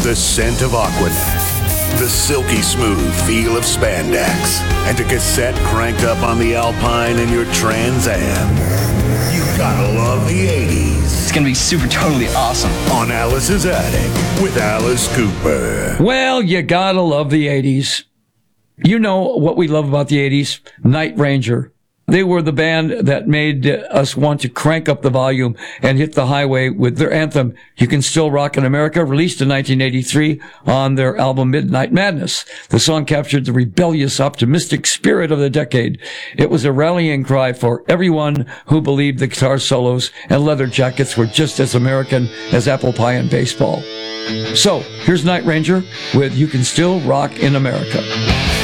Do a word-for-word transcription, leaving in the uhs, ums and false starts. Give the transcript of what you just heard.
the scent of Aquanet, the silky smooth feel of spandex, and a cassette cranked up on the Alpine in your Trans Am. You gotta love the eighties. It's gonna be super totally awesome. On Alice's Attic with Alice Cooper. Well, you gotta love the eighties. You know what we love about the eighties? Night Ranger. They were the band that made us want to crank up the volume and hit the highway with their anthem, You Can Still Rock in America, released in nineteen eighty-three on their album Midnight Madness. The song captured the rebellious, optimistic spirit of the decade. It was a rallying cry for everyone who believed the guitar solos and leather jackets were just as American as apple pie and baseball. So, here's Night Ranger with You Can Still Rock in America.